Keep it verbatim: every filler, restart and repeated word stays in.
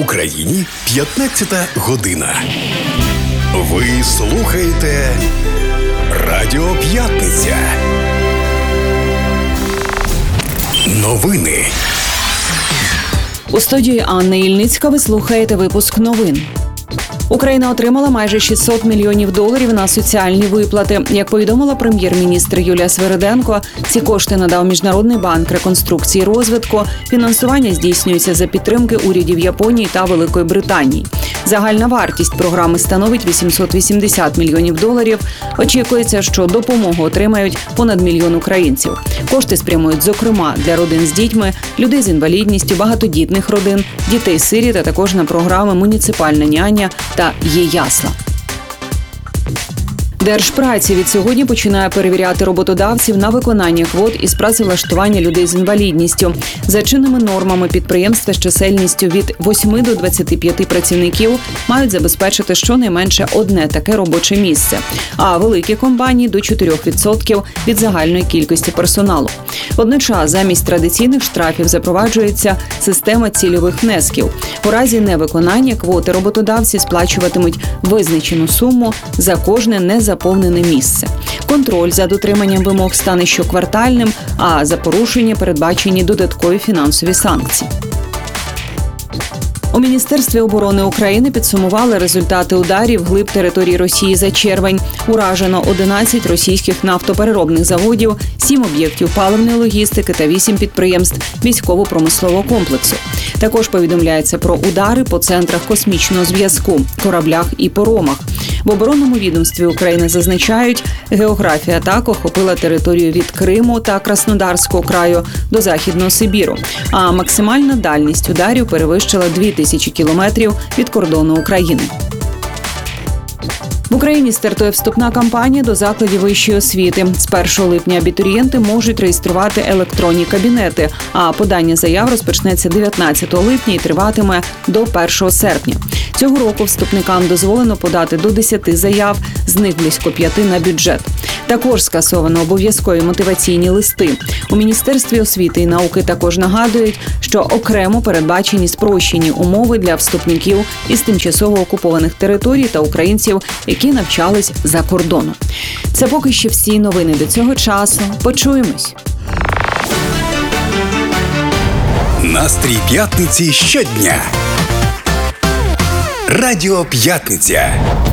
Україні п'ятнадцята година. Ви слухаєте Радіо П'ятниця. Новини. У студії Анна Ільницька ви слухаєте випуск новин. Україна отримала майже шістсот мільйонів доларів на соціальні виплати. Як повідомила прем'єр-міністр Юлія Свериденко, ці кошти надав Міжнародний банк реконструкції і розвитку. Фінансування здійснюється за підтримки урядів Японії та Великої Британії. Загальна вартість програми становить вісімсот вісімдесят мільйонів доларів. Очікується, що допомогу отримають понад мільйон українців. Кошти спрямують, зокрема, для родин з дітьми, людей з інвалідністю, багатодітних родин, дітей-сиріт, а також на програми «Муніципальна няня» та «Є-ясла». Держпраці від сьогодні починає перевіряти роботодавців на виконання квот із працевлаштування людей з інвалідністю. За чинними нормами підприємства з чисельністю від восьми до двадцяти п'яти працівників мають забезпечити щонайменше одне таке робоче місце, а великі компанії – до чотирьох відсотків від загальної кількості персоналу. Водночас замість традиційних штрафів запроваджується система цільових внесків. У разі невиконання квоти роботодавці сплачуватимуть визначену суму за кожне незаповнене заповнене місце. Контроль за дотриманням вимог стане щоквартальним, а за порушення передбачені додаткові фінансові санкції. У Міністерстві оборони України підсумували результати ударів вглиб території Росії за червень. Уражено одинадцять російських нафтопереробних заводів, сім об'єктів паливної логістики та вісім підприємств військово-промислового комплексу. Також повідомляється про удари по центрах космічного зв'язку, кораблях і поромах. В оборонному відомстві України зазначають, географія атак охопила територію від Криму та Краснодарського краю до Західного Сибіру, а максимальна дальність ударів перевищила дві тисячі кілометрів від кордону України. В Україні стартує вступна кампанія до закладів вищої освіти. З першого липня абітурієнти можуть реєструвати електронні кабінети, а подання заяв розпочнеться дев'ятнадцятого липня і триватиме до першого серпня. Цього року вступникам дозволено подати до десяти заяв, з них близько п'яти на бюджет. Також скасовано обов'язкові мотиваційні листи. У Міністерстві освіти і науки також нагадують, що окремо передбачені спрощені умови для вступників із тимчасово окупованих територій та українців, які навчались за кордоном. Це поки що всі новини до цього часу. Почуємось. Настрій п'ятниці щодня. Радіо П'ятниця.